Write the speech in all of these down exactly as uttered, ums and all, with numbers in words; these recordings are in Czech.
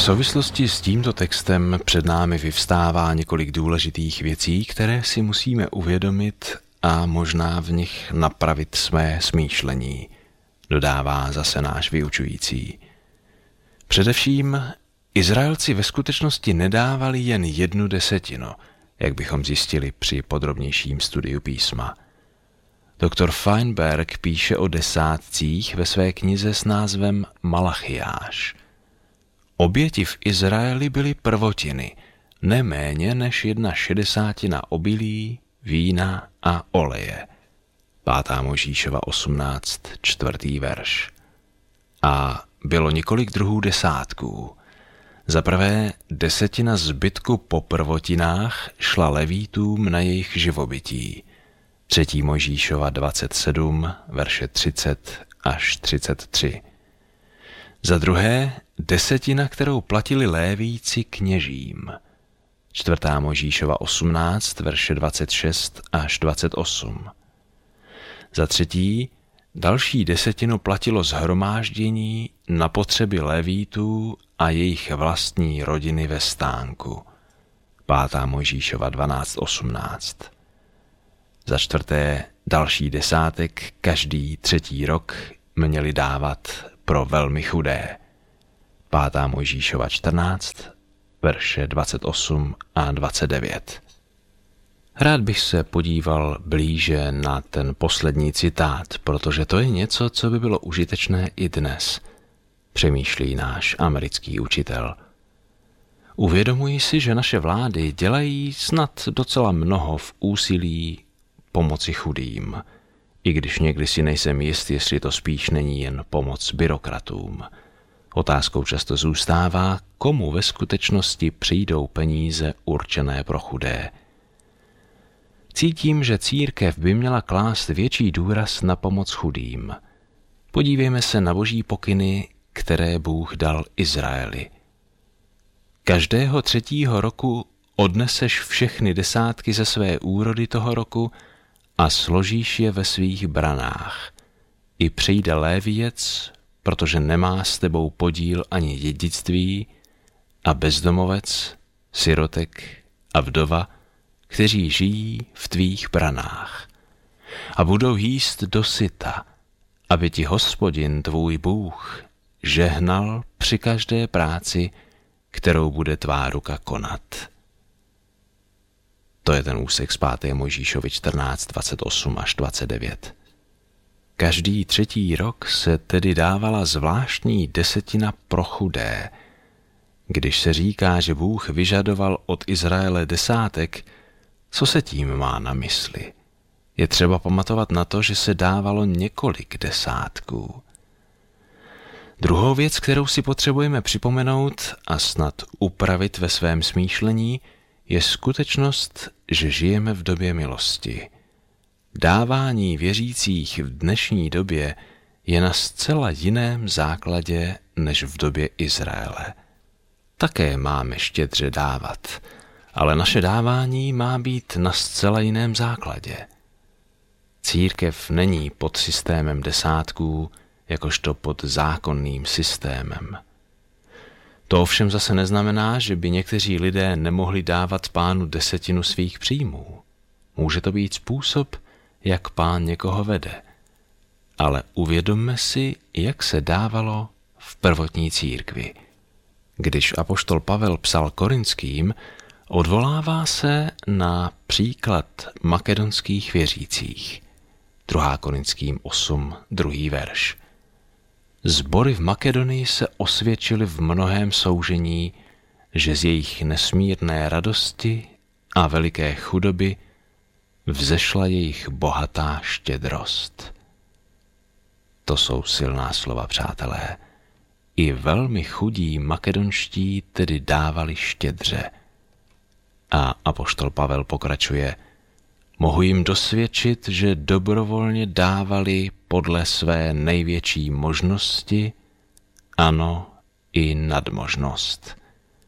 souvislosti s tímto textem před námi vyvstává několik důležitých věcí, které si musíme uvědomit a možná v nich napravit své smýšlení, dodává zase náš vyučující. Především Izraelci ve skutečnosti nedávali jen jednu desetinu, jak bychom zjistili při podrobnějším studiu písma. Doktor Feinberg píše o desátcích ve své knize s názvem Malachiáš. Oběti v Izraeli byly prvotiny, neméně než jedna šedesátina obilí, vína a oleje. pátá Mojžíšova osmnáct, čtvrtý verš. A bylo několik druhů desátků. Za prvé, desetina zbytku po prvotinách šla levítům na jejich živobytí. třetí Mojžíšova dvacet sedm, verše třicet až třicet tři. Za druhé, desetina, kterou platili lévíci kněžím. čtvrtá Mojžíšova osmnáct, verše dvacet šest až dvacet osm. Za třetí, další desetinu platilo shromáždění na potřeby lévítů a jejich vlastní rodiny ve stánku. pátá Mojžíšova dvanáct osmnáct. Za čtvrté, další desátek každý třetí rok měli dávat pro velmi chudé. pátá Mojžíšova čtrnáct, verše dvacet osm a dvacet devět. Rád bych se podíval blíže na ten poslední citát, protože to je něco, co by bylo užitečné i dnes, přemýšlí náš americký učitel. Uvědomuji si, že naše vlády dělají snad docela mnoho v úsilí pomoci chudým, i když někdy si nejsem jist, jestli to spíš není jen pomoc byrokratům. Otázkou často zůstává, komu ve skutečnosti přijdou peníze určené pro chudé. Cítím, že církev by měla klást větší důraz na pomoc chudým. Podívejme se na boží pokyny, které Bůh dal Izraeli. Každého třetího roku odneseš všechny desátky ze své úrody toho roku a složíš je ve svých branách. I přijde léviec, protože nemá s tebou podíl ani dědictví, a bezdomovec, sirotek a vdova, kteří žijí v tvých branách. A budou jíst dosyta, aby ti Hospodin tvůj Bůh žehnal při každé práci, kterou bude tvá ruka konat. To je ten úsek z páté Mojžíšovi čtrnáct, dvacet osm až dvacet devět. Každý třetí rok se tedy dávala zvláštní desetina pro chudé. Když se říká, že Bůh vyžadoval od Izraele desátek, co se tím má na mysli? Je třeba pamatovat na to, že se dávalo několik desátků. Druhou věc, kterou si potřebujeme připomenout a snad upravit ve svém smýšlení, je skutečnost, že žijeme v době milosti. Dávání věřících v dnešní době je na zcela jiném základě než v době Izraele. Také máme štědře dávat, ale naše dávání má být na zcela jiném základě. Církev není pod systémem desátků, jakožto pod zákonným systémem. To ovšem zase neznamená, že by někteří lidé nemohli dávat Pánu desetinu svých příjmů. Může to být způsob, jak Pán někoho vede. Ale uvědomme si, jak se dávalo v prvotní církvi. Když apoštol Pavel psal Korinským, odvolává se na příklad makedonských věřících. druhá Korinským osm, druhý verš. Sbory v Makedonii se osvědčily v mnohém soužení, že z jejich nesmírné radosti a veliké chudoby vzešla jejich bohatá štědrost. To jsou silná slova, přátelé. I velmi chudí makedonští tedy dávali štědře. A apoštol Pavel pokračuje: mohu jim dosvědčit, že dobrovolně dávali podle své největší možnosti, ano, i nadmožnost.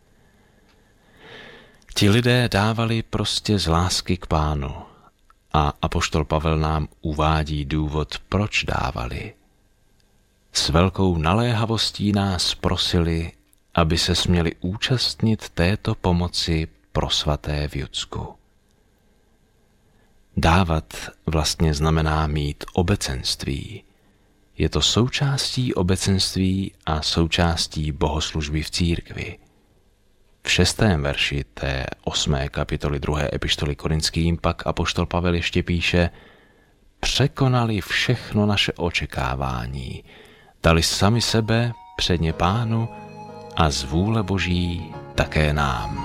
Ti lidé dávali prostě z lásky k Pánu a apoštol Pavel nám uvádí důvod, proč dávali. S velkou naléhavostí nás prosili, aby se směli účastnit této pomoci pro svaté v Judsku. Dávat vlastně znamená mít obecenství. Je to součástí obecenství a součástí bohoslužby v církvi. V šestém verši té osmé kapitoly druhé epištoly Korinským pak apoštol Pavel ještě píše: překonali všechno naše očekávání, dali sami sebe předně Pánu a z vůle Boží také nám.